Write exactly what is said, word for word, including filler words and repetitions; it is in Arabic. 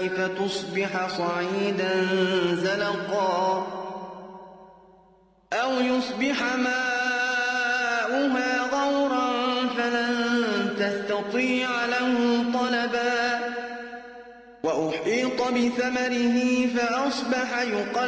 فتصبح صعيدا زلقا أو يصبح ماؤها غورا فلن تستطيع له طلبا وأحيط بثمره فأصبح يقلب